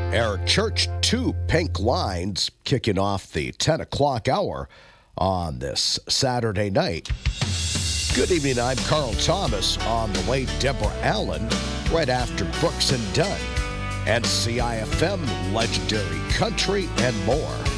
Eric Church, two pink lines kicking off the 10 o'clock hour on this Saturday night. Good evening, I'm Carl Thomas. On the way, Deborah Allen, right after Brooks and Dunn. And CIFM, Legendary Country, and more.